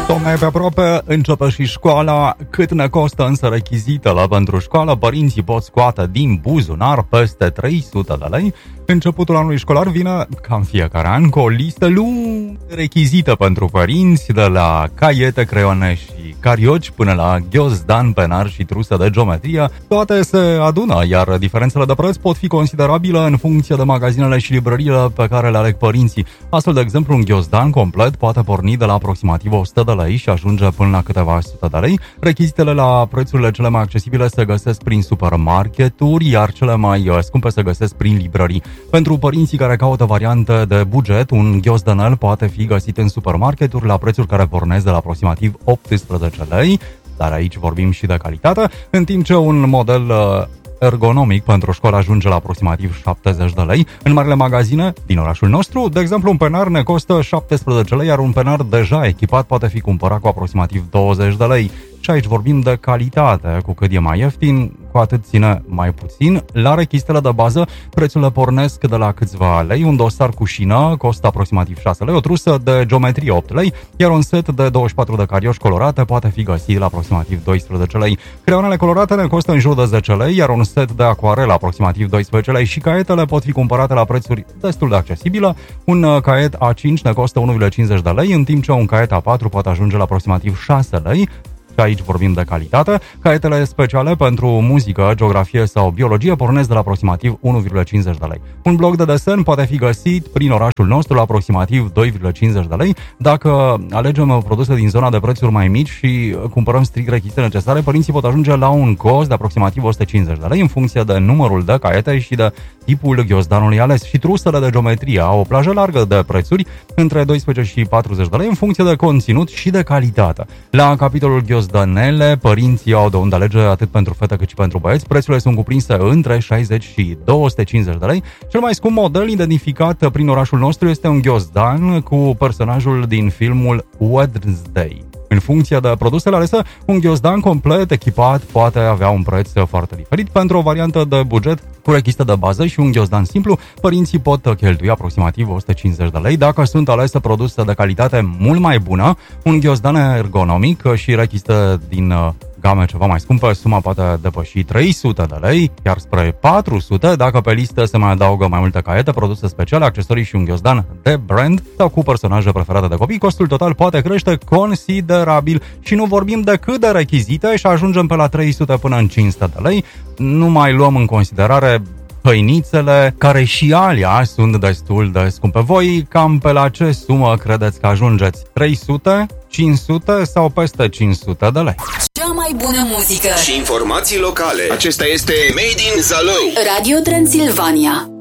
Tocmai pe aproape începe și școala. Cât ne costă însă rechizitele pentru școală? Părinții pot scoate din buzunar peste 300 de lei. Începutul anului școlar vine, ca în fiecare an, cu o listă lungă de rechizite pentru părinți, de la caiete, creioane și carioci până la ghiozdan, penar și trusă de geometrie. Toate se adună, iar diferențele de preț pot fi considerabile în funcție de magazinele și librăriile pe care le aleg părinții. Astfel, de exemplu, un ghiozdan complet poate porni de la aproximativ 100 de lei și ajunge până la câteva sute de lei. Rechizitele la prețurile cele mai accesibile se găsesc prin supermarketuri, iar cele mai scumpe se găsesc prin librării. Pentru părinții care caută variante de buget, un ghiozdanel poate fi găsit în supermarketuri la prețuri care pornesc de la aproximativ 18 lei, dar aici vorbim și de calitate, în timp ce un model ergonomic pentru școală ajunge la aproximativ 70 de lei. În marile magazine din orașul nostru, de exemplu, un penar ne costă 17 lei, iar un penar deja echipat poate fi cumpărat cu aproximativ 20 de lei. Și aici vorbim de calitate. Cu cât e mai ieftin, cu atât ține mai puțin. La rechizitele de bază, prețurile pornesc de la câțiva lei. Un dosar cu șină costă aproximativ 6 lei, o trusă de geometrie 8 lei, iar un set de 24 de carioși colorate poate fi găsit la aproximativ 12 lei. Creionele colorate ne costă în jur de 10 lei, iar un set de acoarel aproximativ 12 lei și caietele pot fi cumpărate la prețuri destul de accesibile. Un caiet A5 ne costă 1,50 de lei, în timp ce un caiet A4 poate ajunge la aproximativ 6 lei. Aici vorbim de calitate. Caietele speciale pentru muzică, geografie sau biologie pornesc de la aproximativ 1,50 de lei. Un bloc de desen poate fi găsit prin orașul nostru la aproximativ 2,50 de lei. Dacă alegem produse din zona de prețuri mai mici și cumpărăm strict rechizite necesare, părinții pot ajunge la un cost de aproximativ 150 de lei în funcție de numărul de caiete și de tipul ghiozdanului ales. Și trusele de geometrie au o plajă largă de prețuri între 12 și 40 de lei în funcție de conținut și de calitate. La capitolul ghiozdanele, părinții au de unde alege atât pentru fete cât și pentru băieți. Prețurile sunt cuprinse între 60 și 250 de lei. Cel mai scump model identificat prin orașul nostru este un ghiozdan cu personajul din filmul Wednesday. În funcție de produsele alese, un ghiozdan complet echipat poate avea un preț foarte diferit. Pentru o variantă de buget cu rechizite de bază și un ghiozdan simplu, părinții pot cheltui aproximativ 150 de lei. Dacă sunt alese produse de calitate mult mai bună, un ghiozdan ergonomic și rechizite din game ceva mai scumpă, suma poate depăși 300 de lei, iar spre 400 dacă pe listă se mai adaugă mai multe caiete, produse speciale, accesorii și un ghiozdan de brand sau cu personaje preferate de copii. Costul total poate crește considerabil și nu vorbim decât de rechizite și ajungem pe la 300 până în 500 de lei. Nu mai luăm în considerare hăinițele, care și alea sunt destul de scumpe. Voi cam pe la ce sumă credeți că ajungeți? 300, 500 sau peste 500 de lei? Cea mai bună muzică și informații locale. Acesta este Made in Zalău. Radio Transilvania.